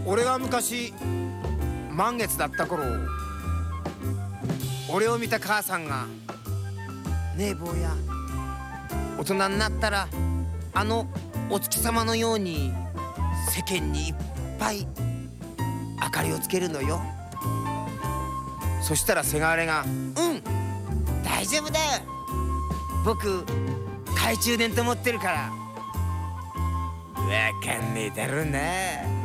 俺が昔満月だった頃、俺を見た母さんが「ねえ坊や、大人になったらあのお月様のように世間にいっぱい明かりをつけるのよ。そしたらせがれが「うん、大丈夫だよ、僕懐中電灯持ってるから」。わかんねえだろうな。